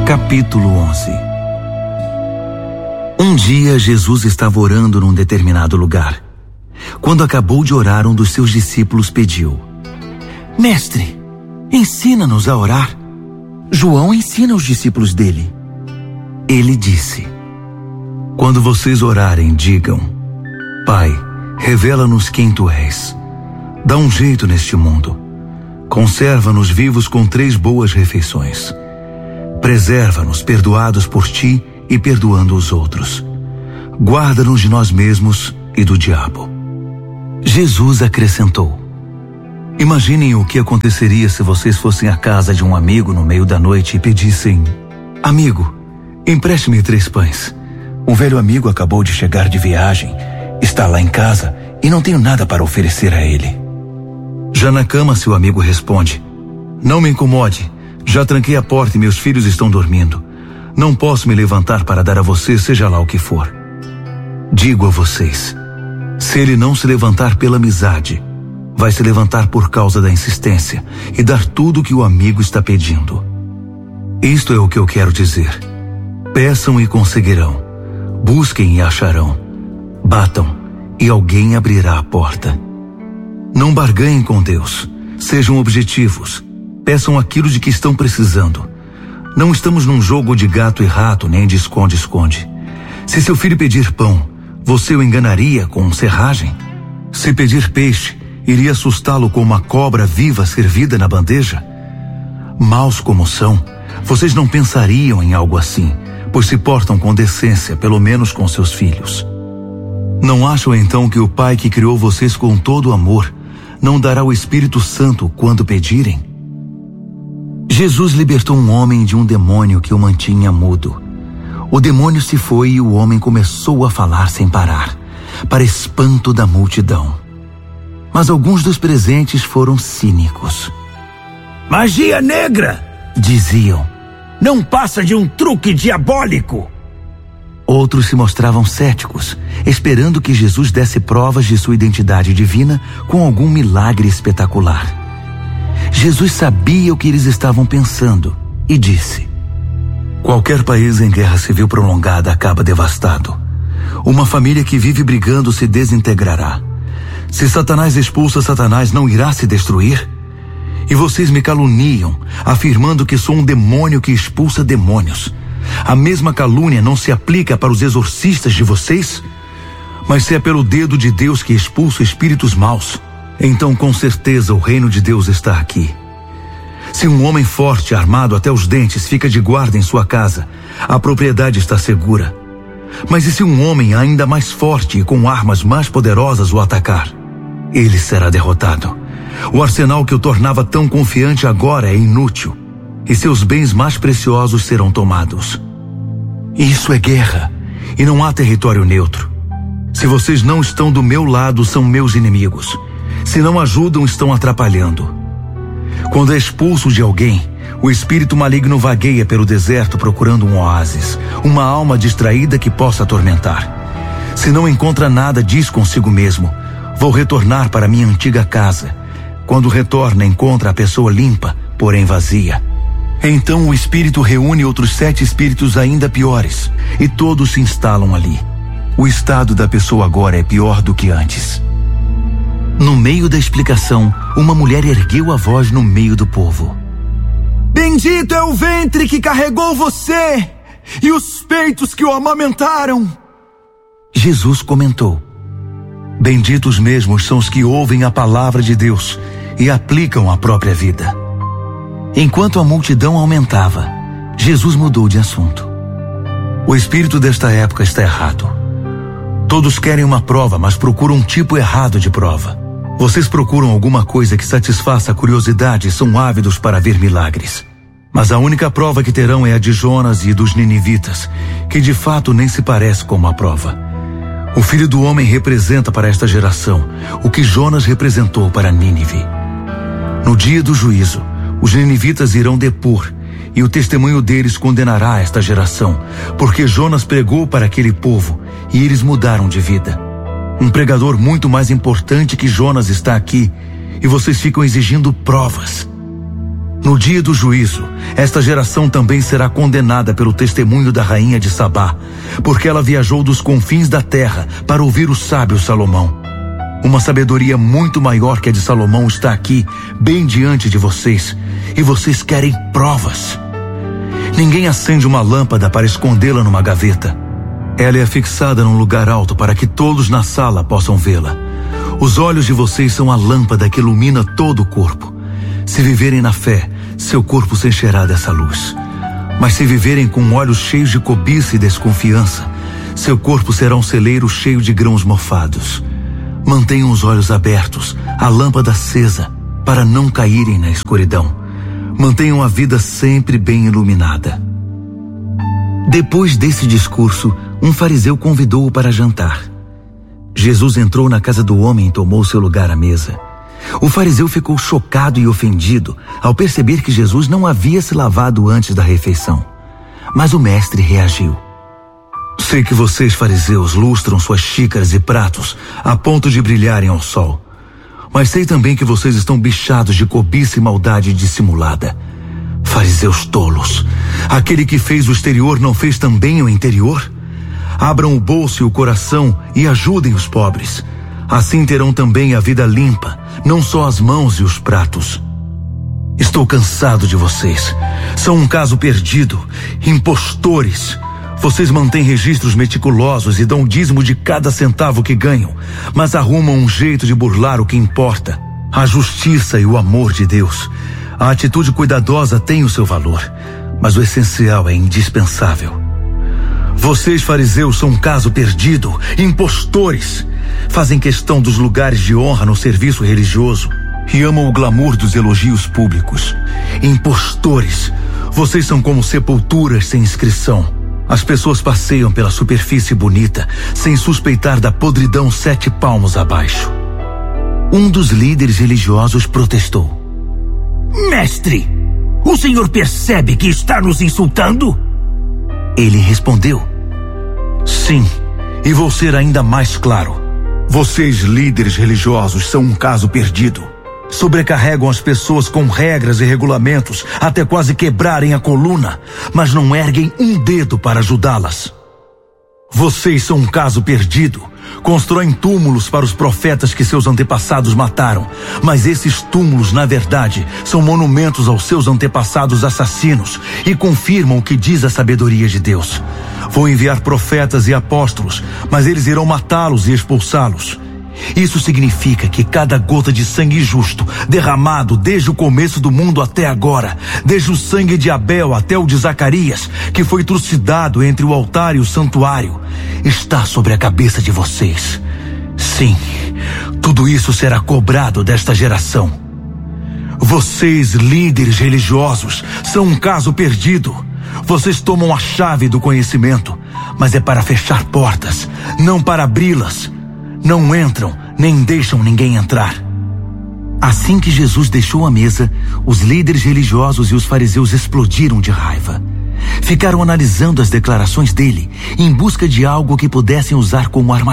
Capítulo 11. Um dia Jesus estava orando num determinado lugar. Quando acabou de orar, um dos seus discípulos pediu: Mestre, ensina-nos a orar. João ensina os discípulos dele. Ele disse: Quando vocês orarem, digam: Pai, revela-nos quem tu és. Dá um jeito neste mundo. Conserva-nos vivos com 3 boas refeições. Preserva-nos perdoados por ti e perdoando os outros. Guarda-nos de nós mesmos e do diabo. Jesus acrescentou: Imaginem o que aconteceria se vocês fossem à casa de um amigo no meio da noite e pedissem: Amigo, empreste-me 3 pães. Um velho amigo acabou de chegar de viagem, está lá em casa e não tenho nada para oferecer a ele. Já na cama, seu amigo responde: Não me incomode, já tranquei a porta e meus filhos estão dormindo. Não posso me levantar para dar a você, seja lá o que for. Digo a vocês, se ele não se levantar pela amizade, vai se levantar por causa da insistência e dar tudo o que o amigo está pedindo. Isto é o que eu quero dizer: peçam e conseguirão, busquem e acharão, batam e alguém abrirá a porta. Não barganhem com Deus, sejam objetivos, peçam aquilo de que estão precisando. Não estamos num jogo de gato e rato, nem de esconde-esconde. Se seu filho pedir pão, você o enganaria com serragem? Se pedir peixe, iria assustá-lo com uma cobra viva servida na bandeja? Maus como são, vocês não pensariam em algo assim, pois se portam com decência, pelo menos com seus filhos. Não acham então que o Pai que criou vocês com todo amor não dará o Espírito Santo quando pedirem? Jesus libertou um homem de um demônio que o mantinha mudo. O demônio se foi e o homem começou a falar sem parar, para espanto da multidão. Mas alguns dos presentes foram cínicos. Magia negra! Diziam. Não passa de um truque diabólico! Outros se mostravam céticos, esperando que Jesus desse provas de sua identidade divina com algum milagre espetacular. Jesus sabia o que eles estavam pensando e disse: Qualquer país em guerra civil prolongada acaba devastado. Uma família que vive brigando se desintegrará. Se Satanás expulsa Satanás, não irá se destruir? E vocês me caluniam, afirmando que sou um demônio que expulsa demônios. A mesma calúnia não se aplica para os exorcistas de vocês? Mas se é pelo dedo de Deus que expulso espíritos maus, então com certeza o reino de Deus está aqui. Se um homem forte, armado até os dentes, fica de guarda em sua casa, a propriedade está segura. Mas e se um homem ainda mais forte e com armas mais poderosas o atacar? Ele será derrotado. O arsenal que o tornava tão confiante agora é inútil, e seus bens mais preciosos serão tomados. Isso é guerra, e não há território neutro. Se vocês não estão do meu lado, são meus inimigos. Se não ajudam, estão atrapalhando. Quando é expulso de alguém, o espírito maligno vagueia pelo deserto procurando um oásis, uma alma distraída que possa atormentar. Se não encontra nada, diz consigo mesmo: vou retornar para minha antiga casa. Quando retorna, encontra a pessoa limpa, porém vazia. Então o espírito reúne outros 7 espíritos ainda piores, e todos se instalam ali. O estado da pessoa agora é pior do que antes. No meio da explicação, uma mulher ergueu a voz no meio do povo: Bendito é o ventre que carregou você, e os peitos que o amamentaram. Jesus comentou: Benditos mesmos são os que ouvem a palavra de Deus e aplicam à própria vida. Enquanto a multidão aumentava, Jesus mudou de assunto. O espírito desta época está errado. Todos querem uma prova, mas procuram um tipo errado de prova. Vocês procuram alguma coisa que satisfaça a curiosidade e são ávidos para ver milagres. Mas a única prova que terão é a de Jonas e dos ninivitas, que de fato nem se parece com uma prova. O Filho do Homem representa para esta geração o que Jonas representou para Nínive. No dia do juízo, os ninivitas irão depor, e o testemunho deles condenará esta geração, porque Jonas pregou para aquele povo e eles mudaram de vida. Um pregador muito mais importante que Jonas está aqui, e vocês ficam exigindo provas. No dia do juízo, esta geração também será condenada pelo testemunho da rainha de Sabá, porque ela viajou dos confins da terra para ouvir o sábio Salomão. Uma sabedoria muito maior que a de Salomão está aqui, bem diante de vocês, e vocês querem provas. Ninguém acende uma lâmpada para escondê-la numa gaveta. Ela é fixada num lugar alto para que todos na sala possam vê-la. Os olhos de vocês são a lâmpada que ilumina todo o corpo. Se viverem na fé, seu corpo se encherá dessa luz. Mas se viverem com olhos cheios de cobiça e desconfiança, seu corpo será um celeiro cheio de grãos mofados. Mantenham os olhos abertos, a lâmpada acesa, para não caírem na escuridão. Mantenham a vida sempre bem iluminada. Depois desse discurso, um fariseu convidou-o para jantar. Jesus entrou na casa do homem e tomou seu lugar à mesa. O fariseu ficou chocado e ofendido ao perceber que Jesus não havia se lavado antes da refeição. Mas o mestre reagiu. Sei que vocês, fariseus, lustram suas xícaras e pratos a ponto de brilharem ao sol. Mas sei também que vocês estão bichados de cobiça e maldade dissimulada. Fariseus tolos, aquele que fez o exterior não fez também o interior? Abram o bolso e o coração e ajudem os pobres. Assim terão também a vida limpa, não só as mãos e os pratos. Estou cansado de vocês. São um caso perdido, impostores. Vocês mantêm registros meticulosos e dão dízimo de cada centavo que ganham, mas arrumam um jeito de burlar o que importa: a justiça e o amor de Deus. A atitude cuidadosa tem o seu valor, mas o essencial é indispensável. Vocês, fariseus, são um caso perdido, impostores. Fazem questão dos lugares de honra no serviço religioso e amam o glamour dos elogios públicos. Impostores, vocês são como sepulturas sem inscrição. As pessoas passeiam pela superfície bonita, sem suspeitar da podridão 7 palmos abaixo. Um dos líderes religiosos protestou. Mestre, o senhor percebe que está nos insultando? Ele respondeu. Sim, e vou ser ainda mais claro. Vocês, líderes religiosos, são um caso perdido. Sobrecarregam as pessoas com regras e regulamentos até quase quebrarem a coluna, mas não erguem um dedo para ajudá-las. Vocês são um caso perdido. Constroem túmulos para os profetas que seus antepassados mataram, mas esses túmulos, na verdade, são monumentos aos seus antepassados assassinos e confirmam o que diz a sabedoria de Deus. Vou enviar profetas e apóstolos, mas eles irão matá-los e expulsá-los. Isso significa que cada gota de sangue justo derramado desde o começo do mundo até agora, desde o sangue de Abel até o de Zacarias, que foi trucidado entre o altar e o santuário, está sobre a cabeça de vocês. Sim, tudo isso será cobrado desta geração. Vocês, líderes religiosos, são um caso perdido. Vocês tomam a chave do conhecimento, mas é para fechar portas, não para abri-las. Não entram, nem deixam ninguém entrar. Assim que Jesus deixou a mesa, os líderes religiosos e os fariseus explodiram de raiva. Ficaram analisando as declarações dele, em busca de algo que pudessem usar como armadilha.